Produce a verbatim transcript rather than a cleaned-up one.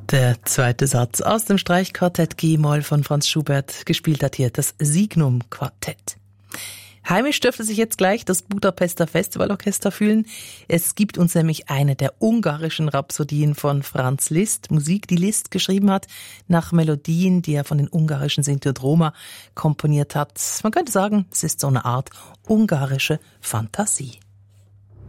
Der zweite Satz aus dem Streichquartett G-Moll von Franz Schubert. Gespielt hat hier das Signum-Quartett. Heimisch dürfte sich jetzt gleich das Budapester Festivalorchester fühlen. Es gibt uns nämlich eine der ungarischen Rhapsodien von Franz Liszt. Musik, die Liszt geschrieben hat, nach Melodien, die er von den ungarischen Sinti-und-Roma komponiert hat. Man könnte sagen, es ist so eine Art ungarische Fantasie.